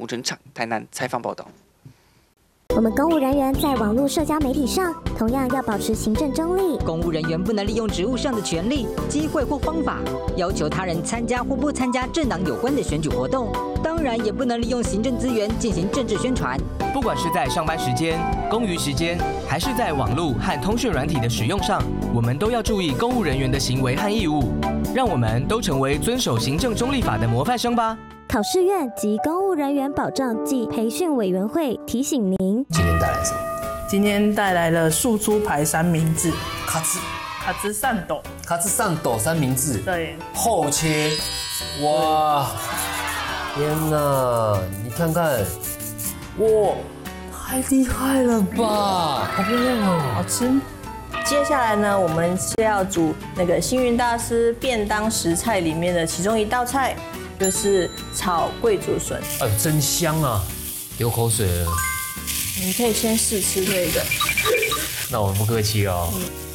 吴真场台南采访报道。 我们公务人员在网络社交媒体上，同样要保持行政中立。 公务人员不能利用职务上的权利、机会或方法，要求他人参加或不参加政党有关的选举活动。当然，也不能利用行政资源进行政治宣传。 不管是在上班时间、公余时间，还是在网络和通讯软体的使用上，我们都要注意公务人员的行为和义务，让我们都成为遵守行政中立法的模范生吧。 考试院及公务人员保障暨培训委员会提醒您： 今天带来什么？ 今天带来了素猪排三明治， 卡兹上斗三明治， 对， 厚切，哇，天哪，你看看，哇，太厉害了吧，好漂亮哦， 好吃。接下来呢，我们是要煮那个星云大师便当食菜里面的其中一道菜。就是炒桂竹笋， 哎，真香啊，流口水了。 你可以先试吃这个。 那我不客气哦。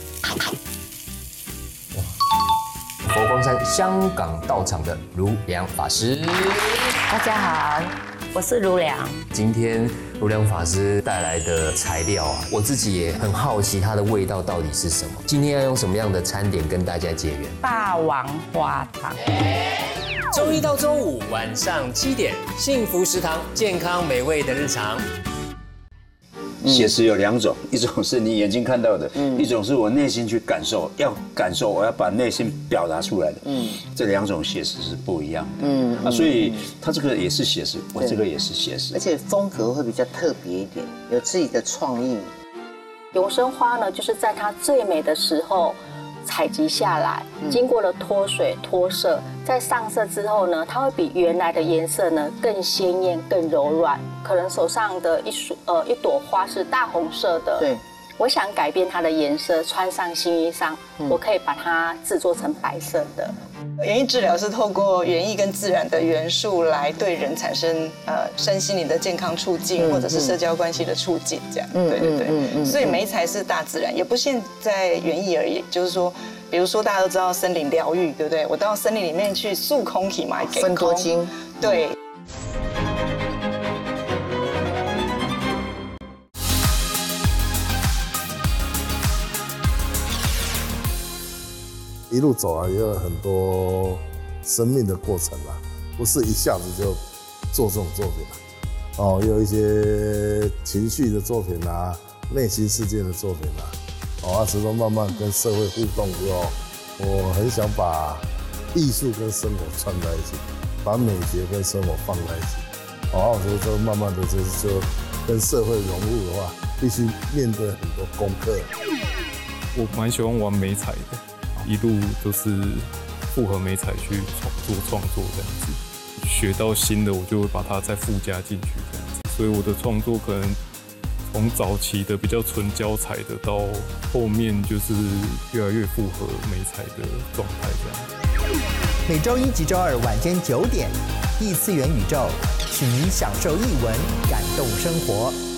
哇，佛光山香港道场的如良法师， 大家好，我是如良。 今天如良法师带来的材料啊，我自己也很好奇它的味道到底是什么。今天要用什么样的餐点跟大家结缘？ 霸王花汤。 周一到周五晚上7点，幸福食堂，健康美味的日常。 写实有2种，一种是你眼睛看到的，一种是我内心去感受，我要把内心表达出来的。这2种写实是不一样的。所以他这个也是写实，我这个也是写实， 而且风格会比较特别一点，有自己的创意。 永生花呢，就是在它最美的时候采集下来，经过了脱水脱色，在上色之后呢，它会比原来的颜色呢更鲜艳、更柔软。可能手上的一朵花是大红色的， 对， 我想改变它的颜色，穿上新衣裳，我可以把它制作成白色的。 园艺治疗是透过园艺跟自然的元素来对人产生身心灵的健康促进，或者是社交关系的促进，这样。对。所以媒材是大自然，也不限在园艺而已。就是说，比如说大家都知道森林疗愈，对不对？我到森林里面去塑空体嘛，给分多精。 对。 一路走来也有很多生命的过程啦，不是一下子就做这种作品啦。也有一些情绪的作品啦，内心世界的作品啦。直到慢慢跟社会互动之后，我很想把艺术跟生活串在一起，把美学跟生活放在一起。我觉得这慢慢的就跟社会融入的话，必须面对很多功课。 我蛮喜欢玩媒材的。一路都是复合媒材去创作这样子，学到新的我就会把它再附加进去这样子，所以我的创作可能从早期的比较纯胶彩的，到后面就是越来越符合媒材的状态这样。 每周1及周2晚间9点，异次元宇宙，请您享受艺文，感动生活。